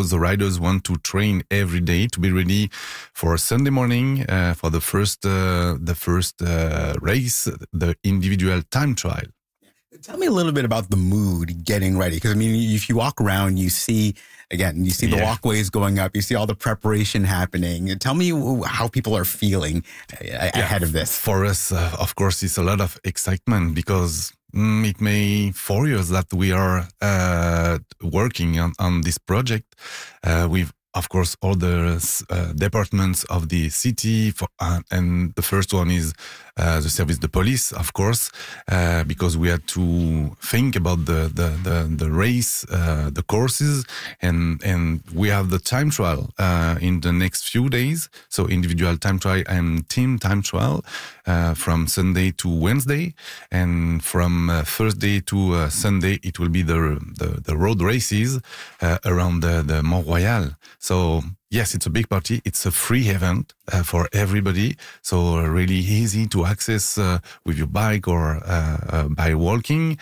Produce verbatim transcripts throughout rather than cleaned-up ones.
because the riders want to train every day to be ready for Sunday morning uh, for the first uh, the first uh, race, the individual time trial. Tell me a little bit about the mood getting ready. Because, I mean, if you walk around, you see, again, you see the yeah. walkways going up, you see all the preparation happening. Tell me how people are feeling yeah. ahead of this. For us, uh, of course, it's a lot of excitement because mm, it may four years that we are uh, working on, on this project. Uh, we've Of course, all the uh, departments of the city, for, uh, and the first one is uh, the service de police, of course, uh, because we had to think about the the the, the race, uh, the courses, and and we have the time trial uh, in the next few days. So individual time trial and team time trial uh, from Sunday to Wednesday, and from uh, Thursday to uh, Sunday it will be the the, the road races uh, around the, the Mont Royal. So yes, it's a big party. It's a free event uh, for everybody. So really easy to access uh, with your bike or uh, uh, by walking.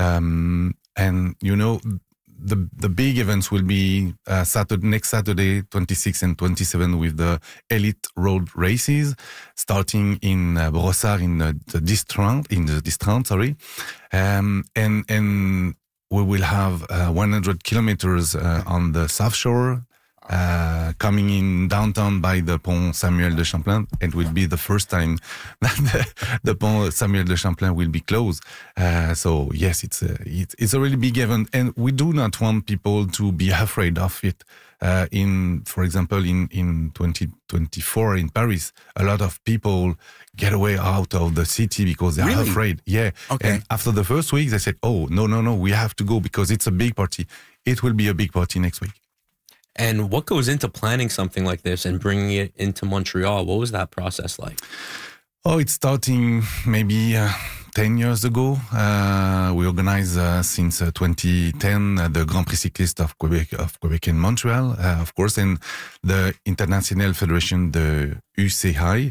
Um, and you know, the the big events will be uh, Saturday, next Saturday, twenty-six and twenty-seven with the elite road races, starting in uh, Brossard in the, the Distrand, in the Distrand, sorry, um, and and we will have uh, one hundred kilometers uh, on the South Shore. Uh, coming in downtown by the Pont Samuel de Champlain. It will be the first time that the, the Pont Samuel de Champlain will be closed. Uh, so yes, it's a, it's, it's a really big event, and we do not want people to be afraid of it. Uh, in, for example, in, in twenty twenty-four in Paris, a lot of people get away out of the city because they really? are afraid. Yeah. Okay. And after the first week, they said, oh, no, no, no, we have to go because it's a big party. It will be a big party next week. And what goes into planning something like this and bringing it into Montreal? What was that process like? Oh, it's starting maybe uh, ten years ago. Uh, we organized uh, since uh, twenty ten uh, the Grand Prix Cycliste of Quebec, of Quebec and Montreal, uh, of course, and the International Federation, the U C I,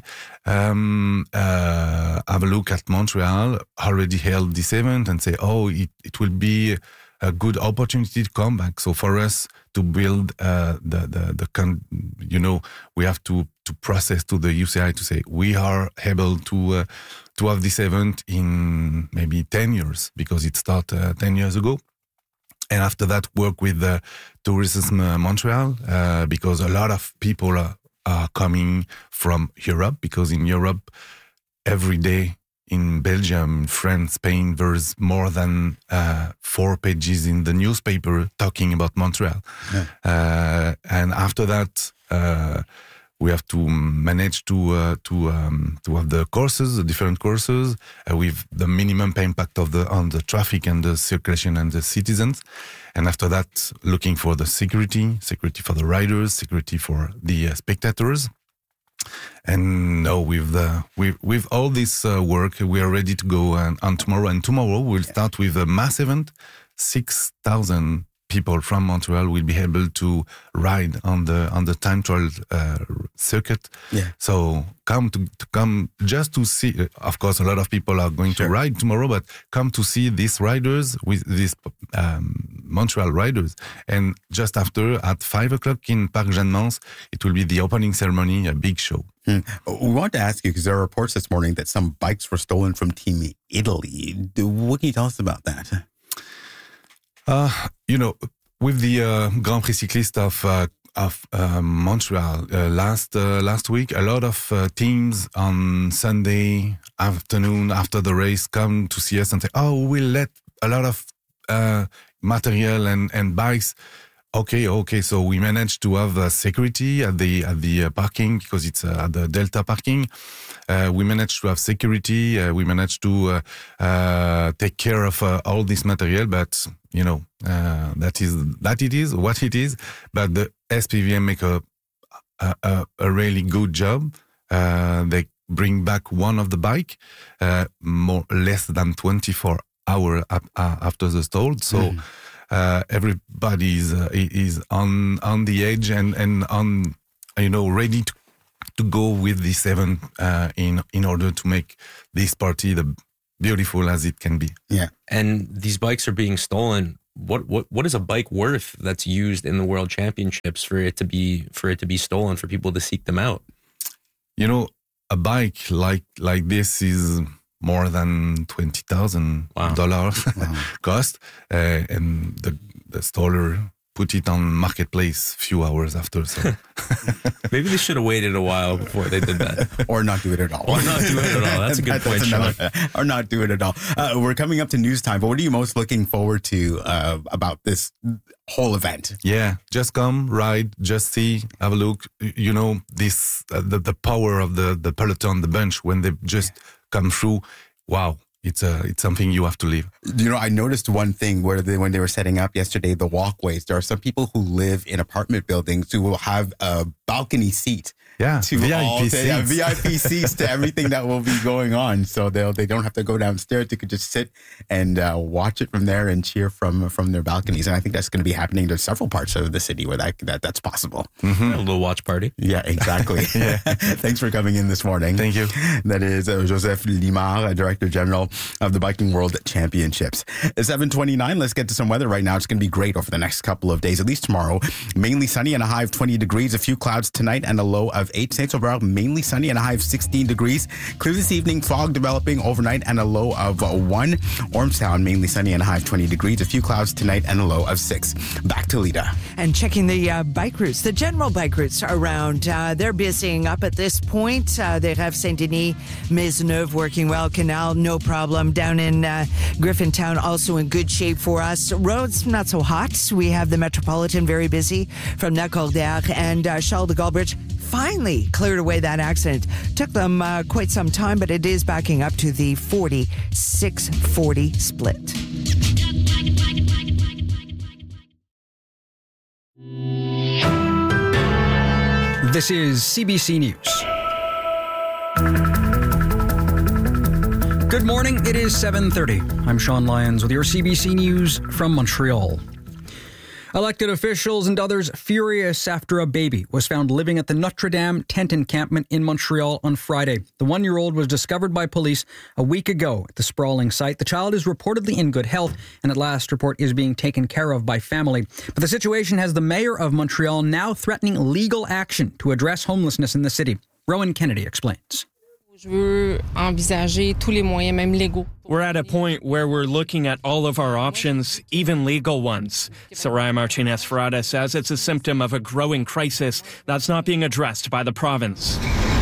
um, uh, have a look at Montreal, already held this event and say, oh, it, it will be a good opportunity to come back. So for us to build uh, the, the, the con- you know, we have to, to process to the U C I to say we are able to uh, to have this event in maybe ten years because it started uh, ten years ago. And after that, work with the Tourism uh, Montreal uh, because a lot of people are, are coming from Europe because in Europe, every day, in Belgium, France, Spain, there's more than uh, four pages in the newspaper talking about Montreal. Yeah. Uh, and after that, uh, we have to manage to uh, to um, to have the courses, the different courses, uh, with the minimum impact of the on the traffic and the circulation and the citizens. And after that, looking for the security, security for the riders, security for the uh, spectators. And no, with the with with all this uh, work, we are ready to go on, on tomorrow. And tomorrow we'll start with a mass event. Six thousand people from Montreal will be able to ride on the on the time trial uh, circuit. Yeah. So come to, to come just to see. Of course, a lot of people are going sure. to ride tomorrow, but come to see these riders with these um, Montreal riders. And just after, at five o'clock in Parc Jeanne-Mance, it will be the opening ceremony, a big show. Hmm. We want to ask you because there are reports this morning that some bikes were stolen from Team Italy. What can you tell us about that? Uh, you know, with the uh, Grand Prix Cycliste of uh, of uh, Montreal uh, last uh, last week, a lot of uh, teams on Sunday afternoon after the race come to see us and say, "Oh, we'll let a lot of uh, material and and bikes." Okay, okay. So we managed to have uh, security at the at the uh, parking because it's uh, at the Delta parking. Uh, we managed to have security. Uh, we managed to uh, uh, take care of uh, all this material. But you know uh, that is that it is what it is. But the S P V M make a a, a really good job. Uh, they bring back one of the bike, uh, more less than twenty-four hours after the stole. So. Mm. Uh, everybody is uh, is on on the edge and, and on you know ready to to go with this event uh, in in order to make this party the beautiful as it can be. Yeah, and these bikes are being stolen. what what what is a bike worth that's used in the World Championships for it to be for it to be stolen, for people to seek them out? You know, a bike like like this is more than twenty thousand wow. dollars wow. cost, uh, and the the stoller put it on marketplace a few hours after. So maybe they should have waited a while before they did that, or not do it at all, or not do it at all. That's a good that, point, another, or not do it at all. Uh, we're coming up to news time, but what are you most looking forward to uh, about this whole event? Yeah, just come, ride, just see, have a look. You know, this uh, the the power of the the peloton, the bunch when they just yeah. come through. Wow. It's a, it's something you have to live. You know, I noticed one thing where they, when they were setting up yesterday, the walkways, there are some people who live in apartment buildings who will have a balcony seat. Yeah, to V I P all to, seats. Yeah, V I P seats to everything that will be going on. So they'll, they don't have to go downstairs. They could just sit and uh, watch it from there and cheer from from their balconies. And I think that's going to be happening to several parts of the city where that, that that's possible. Mm-hmm. A little watch party. Yeah, exactly. yeah. Thanks for coming in this morning. Thank you. That is uh, Joseph Limard, Director General of the Biking World Championships. seven twenty-nine, let's get to some weather right now. It's going to be great over the next couple of days, at least tomorrow. Mainly sunny and a high of twenty degrees, a few clouds tonight and a low of eight. Saint-Sauveur, mainly sunny and a high of sixteen degrees. Clear this evening, fog developing overnight and a low of one. Ormstown, mainly sunny and a high of twenty degrees, a few clouds tonight and a low of six. Back to Lita. And checking the uh, bike routes, the general bike routes around, uh, they're busying up at this point. Uh, they have Saint-Denis, Maisonneuve working well, Canal, no problem. Down in uh, Griffintown, also in good shape for us. Roads, not so hot. We have the Metropolitan very busy from Lacordaire and uh, Charles de Gaulle Bridge. Finally cleared away that accident. Took them uh, quite some time, but it is backing up to the forty-six forty split. This is C B C News. Good morning. It is seven thirty. I'm Sean Lyons with your C B C News from Montreal. Elected officials and others furious after a baby was found living at the Notre Dame tent encampment in Montreal on Friday. The one-year-old was discovered by police a week ago at the sprawling site. The child is reportedly in good health and at last report is being taken care of by family. But the situation has the mayor of Montreal now threatening legal action to address homelessness in the city. Rowan Kennedy explains. We're at a point where we're looking at all of our options, even legal ones. Soraya Martinez Ferrada says it's a symptom of a growing crisis that's not being addressed by the province.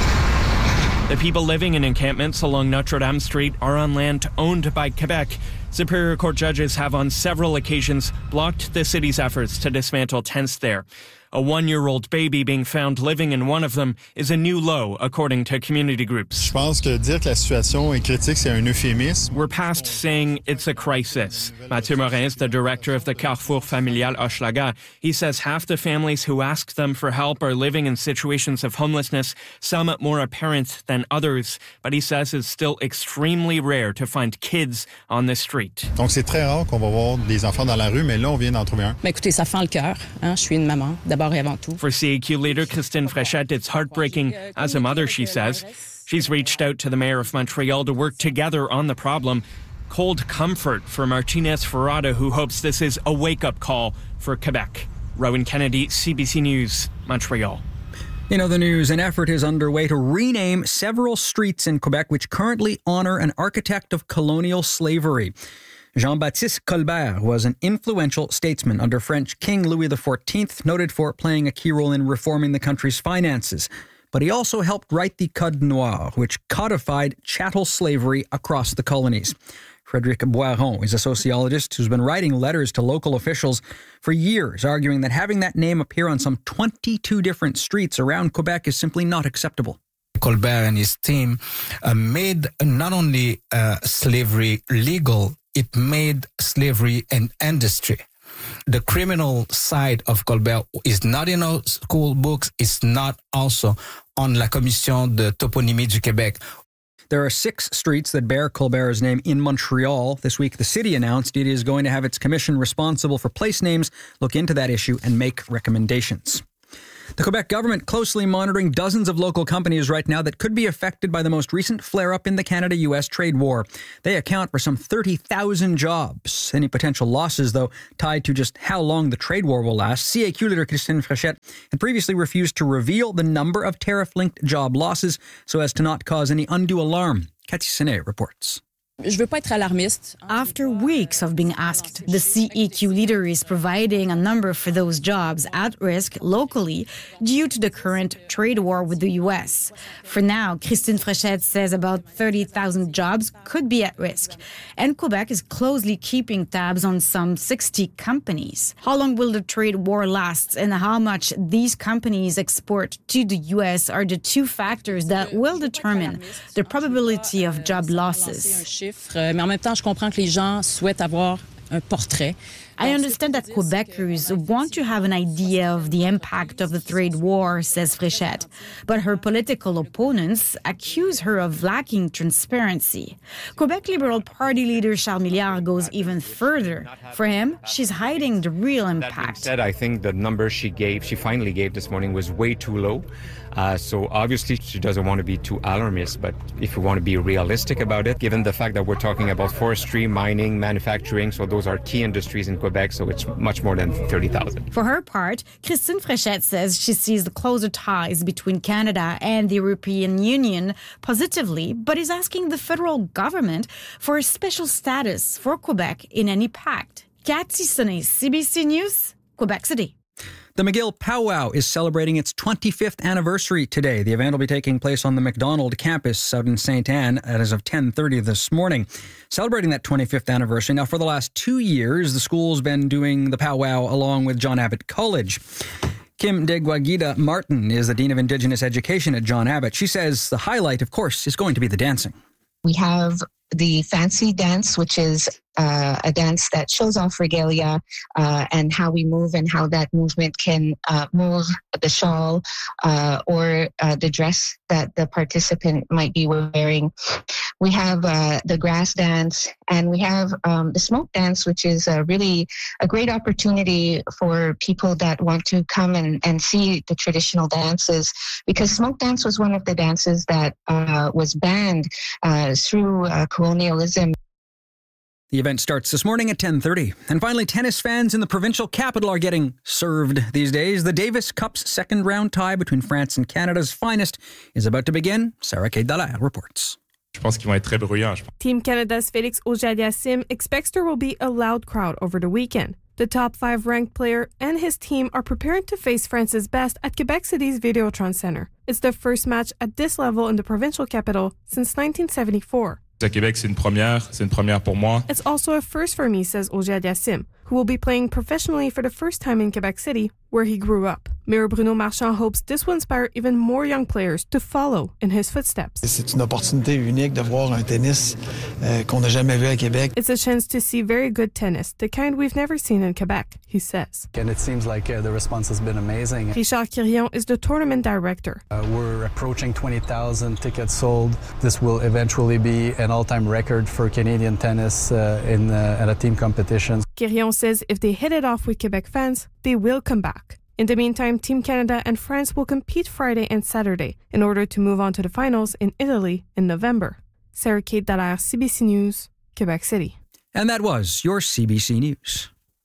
The people living in encampments along Notre Dame Street are on land owned by Quebec. Superior Court judges have on several occasions blocked the city's efforts to dismantle tents there. A one-year-old baby being found living in one of them is a new low, according to community groups. Je pense que dire que la situation est critique, c'est un euphémisme. We're past saying it's a crisis. Mathieu Morin is the director of the Carrefour Familial Hochelaga. He says half the families who ask them for help are living in situations of homelessness, some more apparent than others. But he says it's still extremely rare to find kids on the street. Donc c'est très rare qu'on va voir des enfants dans la rue, mais là on vient d'en trouver un. Mais écoutez, ça fend le cœur. Hein? Je suis une maman. For C A Q leader Christine Fréchette, it's heartbreaking. As a mother, she says, she's reached out to the mayor of Montreal to work together on the problem. Cold comfort for Martinez Ferrada, who hopes this is a wake-up call for Quebec. Rowan Kennedy, C B C News, Montreal. In other news, an effort is underway to rename several streets in Quebec which currently honor an architect of colonial slavery. Jean-Baptiste Colbert was an influential statesman under French King Louis the fourteenth, noted for playing a key role in reforming the country's finances. But he also helped write the Code Noir, which codified chattel slavery across the colonies. Frédéric Boiron is a sociologist who's been writing letters to local officials for years, arguing that having that name appear on some twenty-two different streets around Quebec is simply not acceptable. Colbert and his team uh, made not only uh, slavery legal, it made slavery an industry. The criminal side of Colbert is not in our school books. It's not also on La Commission de Toponymie du Québec. There are six streets that bear Colbert's name in Montreal. This week, the city announced it is going to have its commission responsible for place names look into that issue and make recommendations. The Quebec government closely monitoring dozens of local companies right now that could be affected by the most recent flare-up in the Canada-U S trade war. They account for some thirty thousand jobs. Any potential losses, though, tied to just how long the trade war will last. C A Q leader Christine Fréchette had previously refused to reveal the number of tariff-linked job losses so as to not cause any undue alarm. Cathy Senet reports. After weeks of being asked, the C E Q leader is providing a number for those jobs at risk locally due to the current trade war with the U S. For now, Christine Fréchette says about thirty thousand jobs could be at risk. And Quebec is closely keeping tabs on some sixty companies. How long will the trade war last and how much these companies export to the U S are the two factors that will determine the probability of job losses. Mais en même temps, je comprends que les gens souhaitent avoir un portrait. I understand that Quebecers want to have an idea of the impact of the trade war, says Fréchette, but her political opponents accuse her of lacking transparency. Quebec Liberal Party leader Charles Milliard goes even further. For him, she's hiding the real impact. That being said, I think the number she gave, she finally gave this morning was way too low. Uh, so obviously she doesn't want to be too alarmist, but if we want to be realistic about it, given the fact that we're talking about forestry, mining, manufacturing, so those are key industries in Quebec, so it's much more than thirty thousand. For her part, Christine Fréchette says she sees the closer ties between Canada and the European Union positively, but is asking the federal government for a special status for Quebec in any pact. Cathy Senet, C B C News, Quebec City. The McGill Powwow is celebrating its twenty-fifth anniversary today. The event will be taking place on the McDonald campus out in Sainte Anne as of ten thirty this morning. Celebrating that twenty-fifth anniversary. Now, for the last two years, the school's been doing the powwow along with John Abbott College. Kim Deguaguida Martin is the Dean of Indigenous Education at John Abbott. She says the highlight, of course, is going to be the dancing. We have the fancy dance, which is uh, a dance that shows off regalia uh, and how we move and how that movement can uh, move the shawl uh, or uh, the dress that the participant might be wearing. We have uh, the grass dance, and we have um, the smoke dance, which is uh, really a great opportunity for people that want to come and, and see the traditional dances, because smoke dance was one of the dances that uh, was banned uh, through uh, colonialism. The event starts this morning at ten thirty. And finally, tennis fans in the provincial capital are getting served these days. The Davis Cup's second round tie between France and Canada's finest is about to begin. Sarah K. Dallaire reports. Je pense qu'ils vont être très bruyants. Team Canada's Félix Auger-Aliassime expects there will be a loud crowd over the weekend. The top five ranked player and his team are preparing to face France's best at Quebec City's Videotron Center. It's the first match at this level in the provincial capital since nineteen seventy-four. À Québec, c'est une première. C'est une première pour moi. It's also a first for me, says Auger-Aliassime, who will be playing professionally for the first time in Quebec City, where he grew up. Mayor Bruno Marchand hopes this will inspire even more young players to follow in his footsteps. C'est une opportunité unique de voir un tennis euh, qu'on n'a jamais vu à Québec. It's a chance to see very good tennis, the kind we've never seen in Quebec, he says. And it seems like uh, the response has been amazing. Richard Quirion is the tournament director. Uh, we're approaching twenty thousand tickets sold. This will eventually be an all-time record for Canadian tennis uh, in uh, at a team competition. Quirion says if they hit it off with Quebec fans, they will come back. In the meantime, Team Canada and France will compete Friday and Saturday in order to move on to the finals in Italy in November. Sarah Kate Dallaire, C B C News, Quebec City. And that was your C B C News.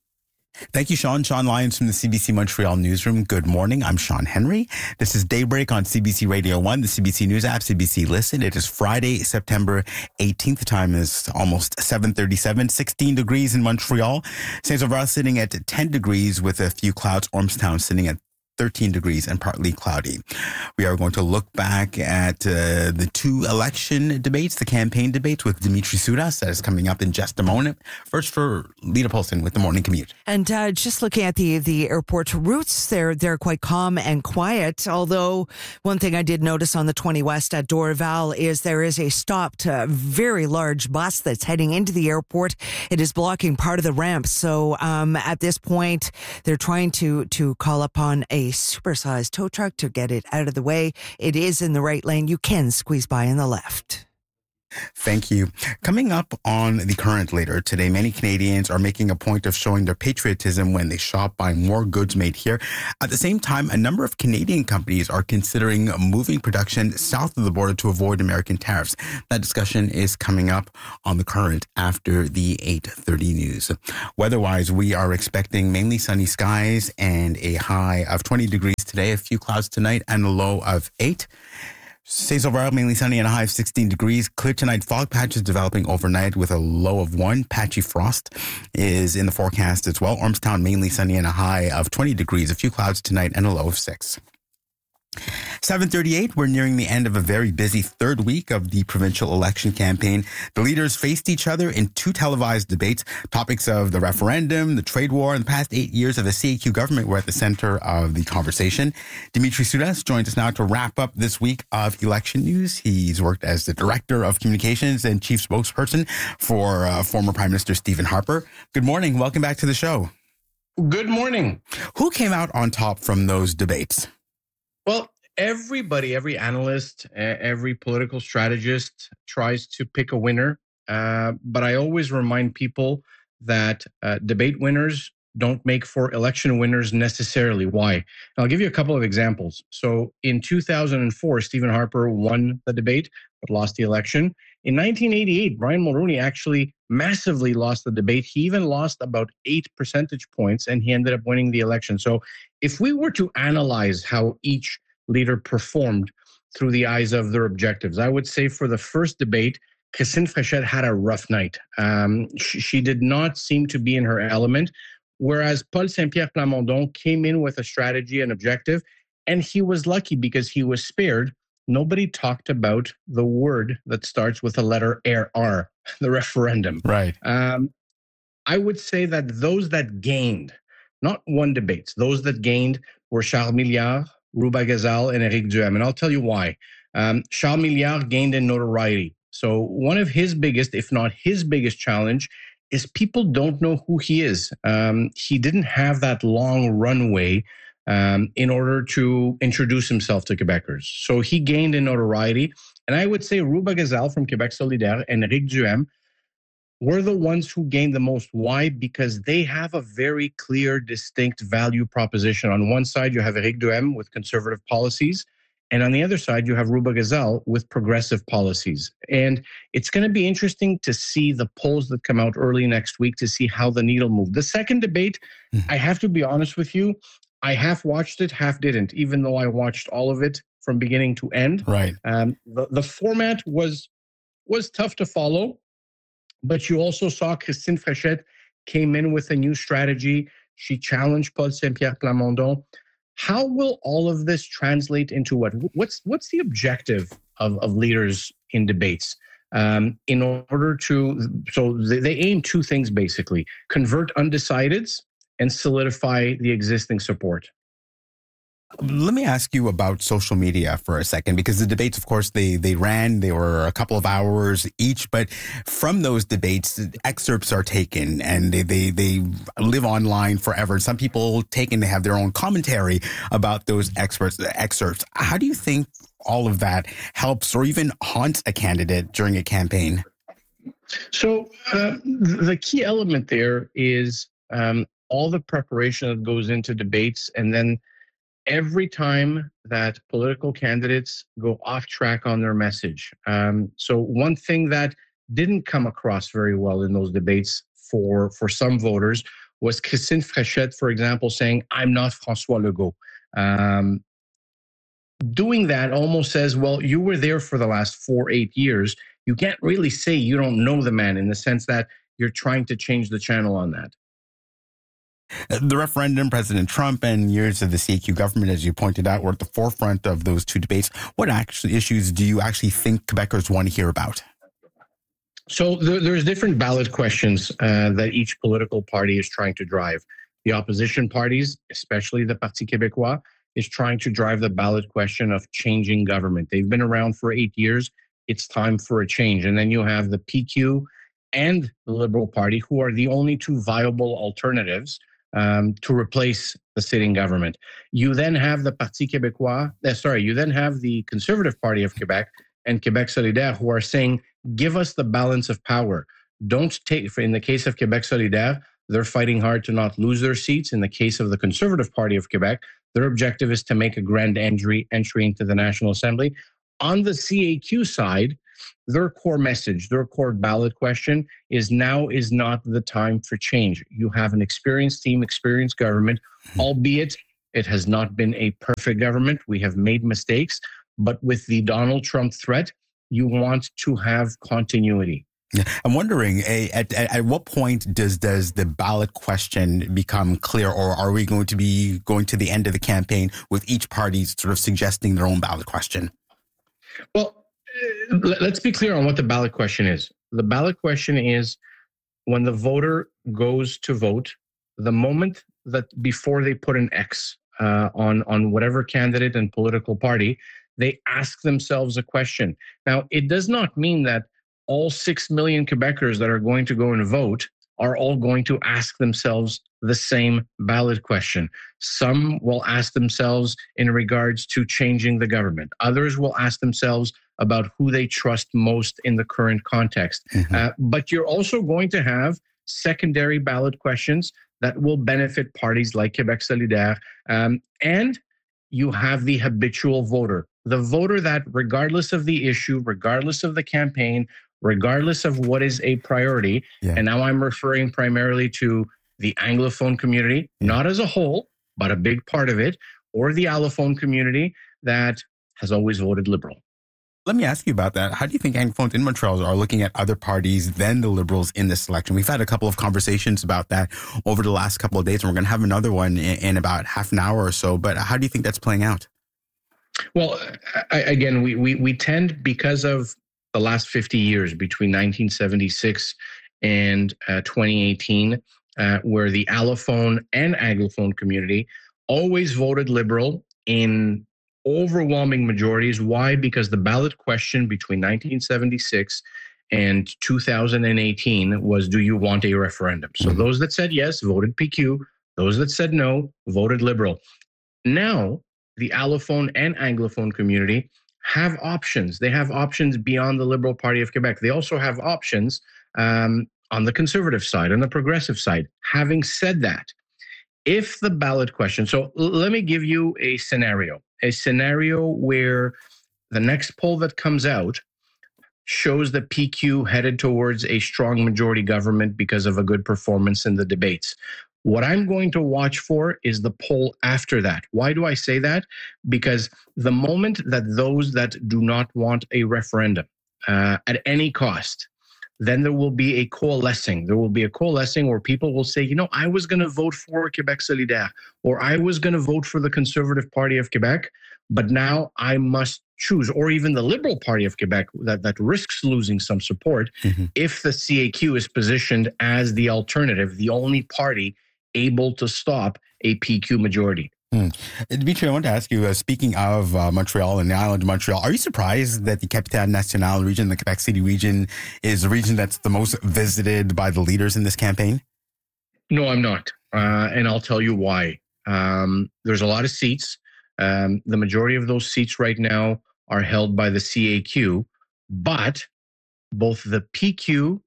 Thank you, Sean. Sean Lyons from the C B C Montreal Newsroom. Good morning. I'm Sean Henry. This is Daybreak on C B C Radio one, the C B C News app, C B C Listen. It is Friday, September eighteenth. The time is almost seven thirty-seven, sixteen degrees in Montreal. Saint Sauveur sitting at ten degrees with a few clouds. Ormstown sitting at thirteen degrees and partly cloudy. We are going to look back at uh, the two election debates, the campaign debates with Dimitri Soudas. That is coming up in just a moment. First for Lita Polson with the Morning Commute. And uh, just looking at the the airport routes, they're, they're quite calm and quiet. Although one thing I did notice on the twenty West at Dorval is there is a stopped, uh, very large bus that's heading into the airport. It is blocking part of the ramp. So um, at this point, they're trying to, to call upon a supersized tow truck to get it out of the way. It is in the right lane. You can squeeze by in the left. Thank you. Coming up on The Current later today, many Canadians are making a point of showing their patriotism when they shop, buying more goods made here. At the same time, a number of Canadian companies are considering moving production south of the border to avoid American tariffs. That discussion is coming up on The Current after the eight thirty news. Weather-wise, we are expecting mainly sunny skies and a high of twenty degrees today, a few clouds tonight, and a low of eight. Saint-Sauveur, mainly sunny and a high of sixteen degrees. Clear tonight. Fog patches developing overnight with a low of one. Patchy frost is in the forecast as well. Ormstown, mainly sunny and a high of twenty degrees. A few clouds tonight and a low of six. seven thirty-eight, we're nearing the end of a very busy third week of the provincial election campaign. The leaders faced each other in two televised debates. Topics of the referendum, the trade war, and the past eight years of the C A Q government were at the center of the conversation. Dimitri Soudas joins us now to wrap up this week of election news. He's worked as the Director of Communications and Chief Spokesperson for uh, former Prime Minister Stephen Harper. Good morning. Welcome back to the show. Good morning. Who came out on top from those debates? Well, everybody, every analyst, every political strategist tries to pick a winner. Uh, but I always remind people that uh, debate winners don't make for election winners necessarily. Why? And I'll give you a couple of examples. So in two thousand four, Stephen Harper won the debate, but lost the election. In nineteen eighty-eight, Brian Mulroney actually massively lost the debate. He even lost about eight percentage points, and he ended up winning the election. So if we were to analyze how each leader performed through the eyes of their objectives, I would say for the first debate, Christine Fréchette had a rough night. Um, she, she did not seem to be in her element, whereas Paul Saint-Pierre Plamondon came in with a strategy and objective, and he was lucky because he was spared. Nobody talked about the word that starts with the letter R, the referendum. Right. Um, I would say that those that gained, not won debates, those that gained were Charles Milliard, Rouba Ghazal, and Éric Duhem. And I'll tell you why. Um, Charles Milliard gained in notoriety. So one of his biggest, if not his biggest challenge is people don't know who he is. Um, he didn't have that long runway um, in order to introduce himself to Quebecers. So he gained in notoriety. And I would say Rouba Ghazal from Québec Solidaire and Éric Duhem were the ones who gained the most. Why? Because they have a very clear, distinct value proposition. On one side, you have Éric Duhem with conservative policies, and on the other side, you have Rouba Ghazal with progressive policies. And it's going to be interesting to see the polls that come out early next week to see how the needle moved. The second debate, mm-hmm. I have to be honest with you, I half watched it, half didn't, even though I watched all of it from beginning to end. Right. Um, the, the format was was tough to follow. But you also saw Christine Fréchette came in with a new strategy. She challenged Paul Saint-Pierre Plamondon. How will all of this translate into what? What's what's the objective of, of leaders in debates? Um, in order to, so they, they aim two things basically: convert undecideds and solidify the existing support. Let me ask you about social media for a second, because the debates, of course, they they ran, they were a couple of hours each, but from those debates, excerpts are taken and they, they, they live online forever. Some people take and they have their own commentary about those experts, excerpts. How do you think all of that helps or even haunts a candidate during a campaign? So uh, the key element there is um, all the preparation that goes into debates, and then every time that political candidates go off track on their message. Um, so one thing that didn't come across very well in those debates for, for some voters was Christine Fréchette, for example, saying, "I'm not François Legault." Um, doing that almost says, well, you were there for the last four, eight years. You can't really say you don't know the man, in the sense that you're trying to change the channel on that. The referendum, President Trump, and years of the C A Q government, as you pointed out, were at the forefront of those two debates. What actually issues do you actually think Quebecers want to hear about? So there, there's different ballot questions uh, that each political party is trying to drive. The opposition parties, especially the Parti Québécois, is trying to drive the ballot question of changing government. They've been around for eight years. It's time for a change. And then you have the P Q and the Liberal Party, who are the only two viable alternatives Um, to replace the sitting government. You then have the Parti Québécois, uh, sorry, you then have the Conservative Party of Quebec and Québec Solidaire, who are saying give us the balance of power. Don't take, in the case of Québec solidaire, they're fighting hard to not lose their seats. In the case of the Conservative Party of Quebec, their objective is to make a grand entry, entry into the National Assembly. On the C A Q side, their core message, their core ballot question is now is not the time for change. You have an experienced team, experienced government, albeit it has not been a perfect government. We have made mistakes, but with the Donald Trump threat, you want to have continuity. I'm wondering, at, at, at what point does does the ballot question become clear, or are we going to be going to the end of the campaign with each party sort of suggesting their own ballot question? Well, let's be clear on what the ballot question is. The ballot question is when the voter goes to vote, the moment that before they put an X uh, on, on whatever candidate and political party, they ask themselves a question. Now, it does not mean that all six million Quebecers that are going to go and vote are all going to ask themselves the same ballot question. Some will ask themselves in regards to changing the government. Others will ask themselves about who they trust most in the current context. Mm-hmm. Uh, but you're also going to have secondary ballot questions that will benefit parties like Québec solidaire. Um, and you have the habitual voter, the voter that regardless of the issue, regardless of the campaign, regardless of what is a priority, yeah. and now I'm referring primarily to the Anglophone community, yeah. not as a whole, but a big part of it, or the Allophone community that has always voted Liberal. Let me ask you about that. How do you think Anglophones in Montreal are looking at other parties than the Liberals in this election? We've had a couple of conversations about that over the last couple of days, and we're going to have another one in, in about half an hour or so. But how do you think that's playing out? Well, I, again, we, we, we tend, because of the last fifty years between nineteen seventy-six and uh, twenty eighteen, uh, where the Allophone and Anglophone community always voted Liberal in overwhelming majorities. Why? Because the ballot question between nineteen seventy-six and two thousand eighteen was, do you want a referendum? So mm-hmm. those that said yes voted P Q. Those that said no voted Liberal. Now, the Allophone and Anglophone community have options. They have options beyond the Liberal Party of Quebec. They also have options um, on the Conservative side, on the Progressive side. Having said that, if the ballot question, so l- let me give you a scenario, a scenario where the next poll that comes out shows that P Q headed towards a strong majority government because of a good performance in the debates. What I'm going to watch for is the poll after that. Why do I say that? Because the moment that those that do not want a referendum uh, at any cost, then there will be a coalescing. There will be a coalescing where people will say, you know, I was going to vote for Québec solidaire, or I was going to vote for the Conservative Party of Quebec, but now I must choose, or even the Liberal Party of Quebec that, that risks losing some support mm-hmm. if the C A Q is positioned as the alternative, the only party able to stop a P Q majority. Hmm. Dimitri, I want to ask you, uh, speaking of uh, Montreal and the island of Montreal, are you surprised that the Capitale Nationale region, the Quebec City region, is the region that's the most visited by the leaders in this campaign? No, I'm not. Uh, and I'll tell you why. Um, there's a lot of seats. Um, the majority of those seats right now are held by the C A Q, but both the P Q,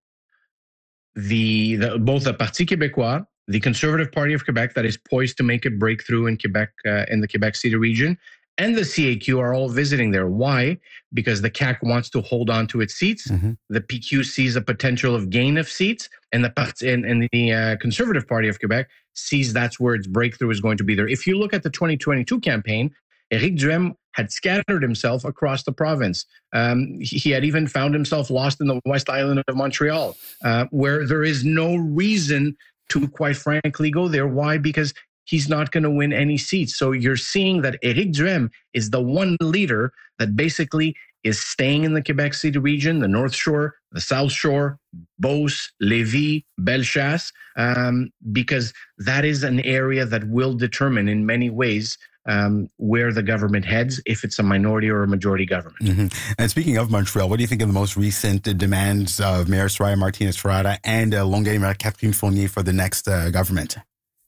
the, the both the Parti Québécois, the Conservative Party of Quebec that is poised to make a breakthrough in Quebec, uh, in the Quebec City region, and the C A Q are all visiting there. Why? Because the C A Q wants to hold on to its seats. Mm-hmm. The P Q sees a potential of gain of seats, and the and, and the uh, Conservative Party of Quebec sees that's where its breakthrough is going to be there. If you look at the twenty twenty-two campaign, Éric Duhem had scattered himself across the province. Um, he had even found himself lost in the West Island of Montreal, uh, where there is no reason to, quite frankly, go there. Why? Because he's not going to win any seats. So you're seeing that Éric Duhem is the one leader that basically is staying in the Quebec City region, the North Shore, the South Shore, Beauce, Lévis, Bellechasse, um, because that is an area that will determine in many ways um, where the government heads, if it's a minority or a majority government. Mm-hmm. And speaking of Montreal, what do you think of the most recent demands of Mayor Soraya Martinez-Ferrada and uh, Longueuil Mayor Catherine Fournier for the next uh, government?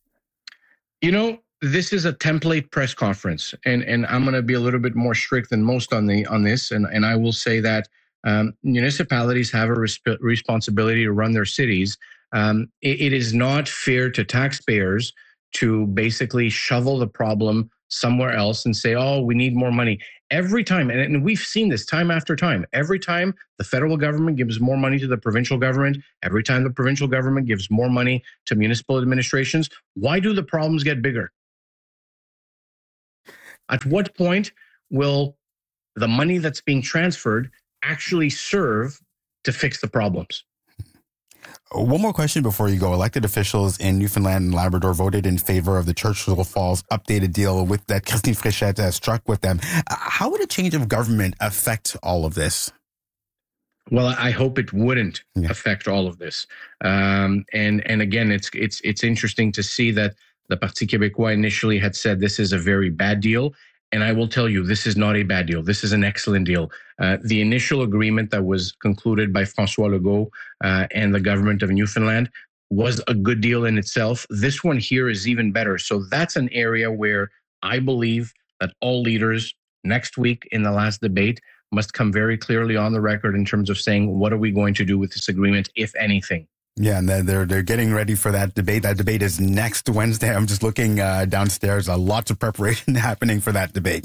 You know, this is a template press conference, and, and I'm going to be a little bit more strict than most on the on this, and, and I will say that Um, municipalities have a resp- responsibility to run their cities. Um, it, it is not fair to taxpayers to basically shovel the problem somewhere else and say, oh, we need more money. Every time, and, and we've seen this time after time, every time the federal government gives more money to the provincial government, every time the provincial government gives more money to municipal administrations, why do the problems get bigger? At what point will the money that's being transferred actually serve to fix the problems? One more question before you go. Elected officials in Newfoundland and Labrador voted in favor of the Churchill Falls updated deal with that Christine Fréchette uh, struck with them. How would a change of government affect all of this? Well, I hope it wouldn't yeah. affect all of this. Um, and and again, it's it's it's interesting to see that the Parti Québécois initially had said this is a very bad deal. And I will tell you, this is not a bad deal. This is an excellent deal. Uh, the initial agreement that was concluded by François Legault uh, and the government of Newfoundland was a good deal in itself. This one here is even better. So that's an area where I believe that all leaders next week in the last debate must come very clearly on the record in terms of saying, what are we going to do with this agreement, if anything? Yeah, and they're they're getting ready for that debate. That debate is next Wednesday. I'm just looking uh, downstairs. Uh, lots of preparation happening for that debate.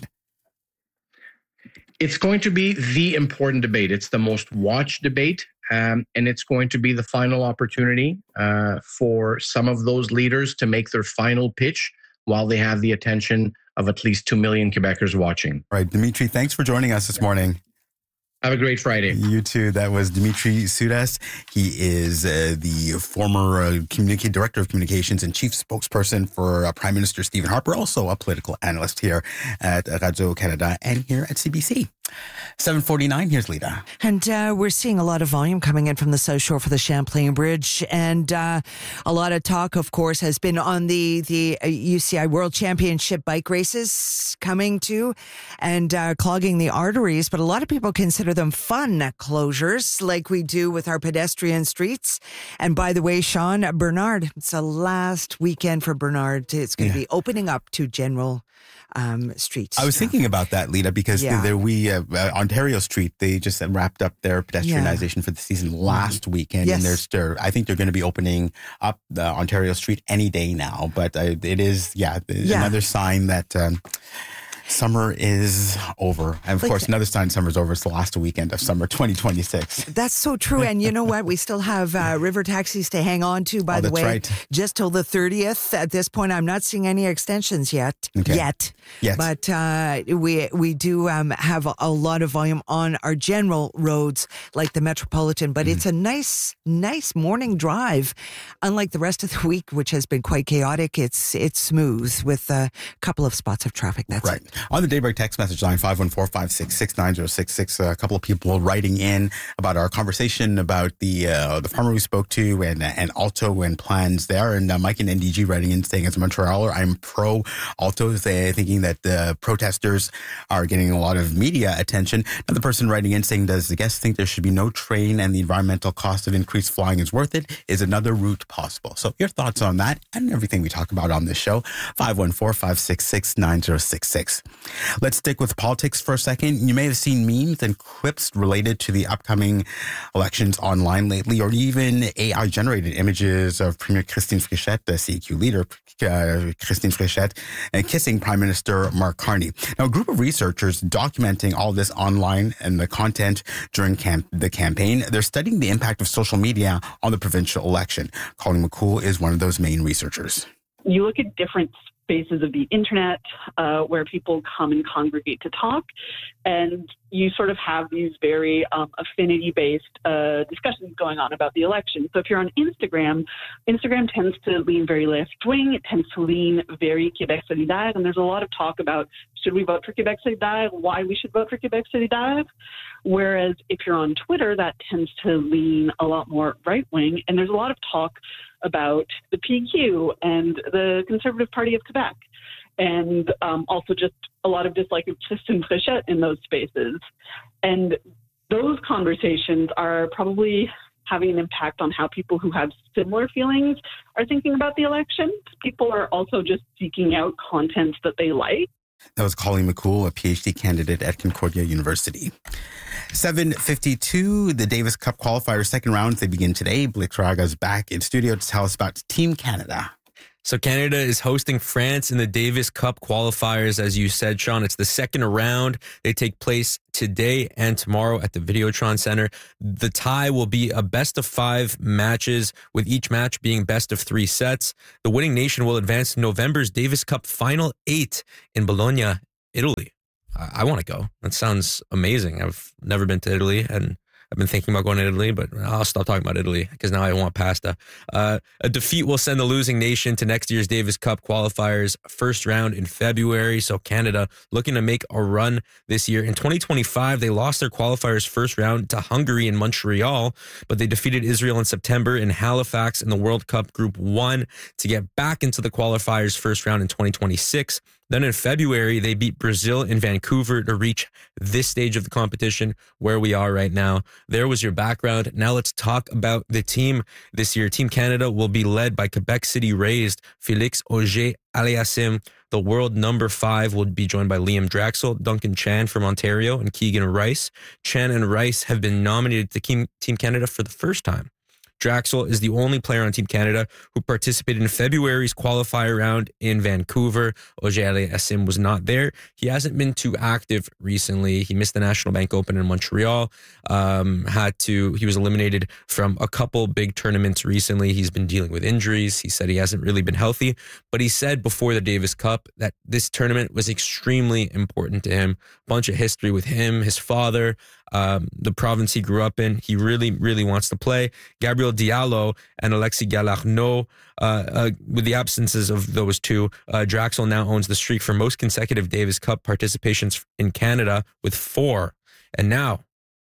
It's going to be the important debate. It's the most watched debate, um, and it's going to be the final opportunity uh, for some of those leaders to make their final pitch while they have the attention of at least two million Quebecers watching. Right. Dimitri, thanks for joining us this morning. Have a great Friday. You too. That was Dimitri Soudas. He is uh, the former uh, communica- director of communications and chief spokesperson for uh, Prime Minister Stephen Harper, also a political analyst here at Radio-Canada and here at C B C. seven forty-nine, here's Lita. And uh, we're seeing a lot of volume coming in from the South Shore for the Champlain Bridge. And uh, a lot of talk, of course, has been on the, the U C I World Championship bike races coming to and uh, clogging the arteries. But a lot of people consider them fun closures like we do with our pedestrian streets. And by the way, Sean, Bernard, it's the last weekend for Bernard. It's going to yeah. be opening up to general Um, streets. I was thinking about that, Lita, because yeah. there, we uh, uh, Ontario Street, they just wrapped up their pedestrianization yeah. for the season last weekend, yes. and there's there, I think they're going to be opening up the Ontario Street any day now. But uh, it is, yeah, yeah, another sign that. Um, Summer is over. And of like, course, another sign summer's over. It's the last weekend of summer twenty twenty-six. That's so true. And you know what? We still have uh, river taxis to hang on to, by oh, the way. Right. Just till the thirtieth. At this point, I'm not seeing any extensions yet. Okay. Yet. Yes. But uh, we we do um, have a, a lot of volume on our general roads, like the Metropolitan. But mm-hmm. it's a nice, nice morning drive. Unlike the rest of the week, which has been quite chaotic, it's it's smooth with a couple of spots of traffic. That's right. it. On the Daybreak text message line, five one four, five six six, nine zero six six, a couple of people writing in about our conversation about the uh, the farmer we spoke to and and Alto and plans there. And uh, Mike and N D G writing in saying, as a Montrealer, I'm pro Alto, uh, thinking that the protesters are getting a lot of media attention. Another person writing in saying, does the guest think there should be no train and the environmental cost of increased flying is worth it? Is another route possible? So your thoughts on that and everything we talk about on this show, five one four, five six six, nine zero six six. Let's stick with politics for a second. You may have seen memes and clips related to the upcoming elections online lately, or even A I-generated images of Premier Christine Fréchette, the C E Q leader, uh, Christine Fréchette, and kissing Prime Minister Mark Carney. Now, a group of researchers documenting all this online and the content during camp- the campaign, they're studying the impact of social media on the provincial election. Colleen McCool is one of those main researchers. You look at different spaces of the internet uh, where people come and congregate to talk, and you sort of have these very um, affinity-based uh, discussions going on about the election. So if you're on Instagram, Instagram tends to lean very left-wing. It tends to lean very Québec solidaire, and there's a lot of talk about should we vote for Québec solidaire, why we should vote for Québec solidaire. Whereas if you're on Twitter, that tends to lean a lot more right-wing, and there's a lot of talk about the P Q and the Conservative Party of Quebec, and um, also just a lot of dislike of Christine Fréchette in those spaces. And those conversations are probably having an impact on how people who have similar feelings are thinking about the election. People are also just seeking out content that they like. That was Colleen McCool, a PhD candidate at Concordia University. seven fifty-two, the Davis Cup qualifiers second rounds, they begin today. Blake Raga's back in studio to tell us about Team Canada. So Canada is hosting France in the Davis Cup qualifiers, as you said, Sean. It's the second round. They take place today and tomorrow at the Videotron Center. The tie will be a best of five matches, with each match being best of three sets. The winning nation will advance to November's Davis Cup Final Eight in Bologna, Italy. I, I want to go. That sounds amazing. I've never been to Italy, and I've been thinking about going to Italy, but I'll stop talking about Italy because now I want pasta. Uh, a defeat will send the losing nation to next year's Davis Cup qualifiers first round in February. So Canada looking to make a run this year. In twenty twenty-five, they lost their qualifiers first round to Hungary in Montreal, but they defeated Israel in September in Halifax in the World Cup Group one to get back into the qualifiers first round in twenty twenty-six. Then in February, they beat Brazil in Vancouver to reach this stage of the competition where we are right now. There was your background. Now let's talk about the team this year. Team Canada will be led by Quebec City raised Félix Auger-Aliassime. The world number five will be joined by Liam Draxel, Duncan Chan from Ontario, and Keegan Rice. Chan and Rice have been nominated to Team Canada for the first time. Draxel is the only player on Team Canada who participated in February's qualifier round in Vancouver. Auger-Aliassime was not there. He hasn't been too active recently. He missed the National Bank Open in Montreal. Um, had to. He was eliminated from a couple big tournaments recently. He's been dealing with injuries. He said he hasn't really been healthy, but he said before the Davis Cup that this tournament was extremely important to him. Bunch of history with him, his father, Um, the province he grew up in. He really, really wants to play. Gabriel Diallo and Alexis Galarneau, uh, uh, with the absences of those two, uh, Draxel now owns the streak for most consecutive Davis Cup participations in Canada with four. And now,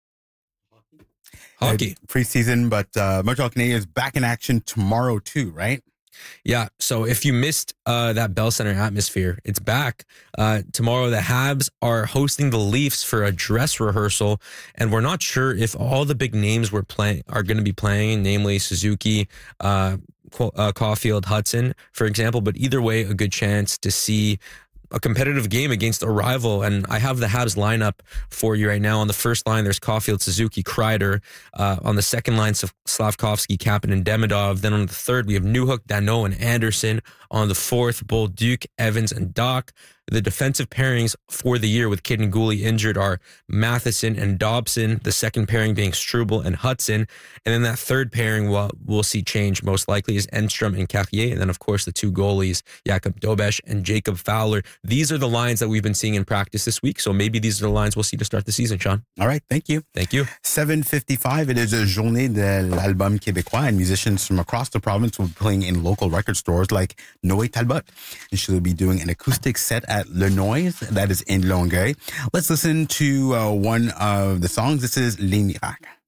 hockey. Uh, preseason, but uh, Montreal Canadiens back in action tomorrow too, right? Yeah, so if you missed uh, that Bell Center atmosphere, it's back. Uh, tomorrow, the Habs are hosting the Leafs for a dress rehearsal, and we're not sure if all the big names we're playing are going to be playing, namely Suzuki, uh, uh, Caulfield, Hudson, for example. But either way, a good chance to see a competitive game against a rival. And I have the Habs lineup for you right now. On the first line, there's Caulfield, Suzuki, Kreider. Uh, on the second line, Slavkovsky, Kapanen, and Demidov. Then on the third, we have Newhook, Danault, and Anderson. On the fourth, Bolduc, Evans, and Doc. The defensive pairings for the year with Kidd and Gooley injured are Matheson and Dobson, the second pairing being Struble and Hudson. And then that third pairing we'll, we'll see change most likely is Enstrom and Carrier. And then, of course, the two goalies, Jakob Dobesch and Jacob Fowler. These are the lines that we've been seeing in practice this week. So maybe these are the lines we'll see to start the season, Sean. All right. Thank you. Thank you. seven fifty-five, it is a Journée de l'Album Québécois, and musicians from across the province will be playing in local record stores like Noé Talbot. And she'll be doing an acoustic set at Le Noise, that is in Longueuil. Let's listen to uh, one of the songs. This is Les Miracles.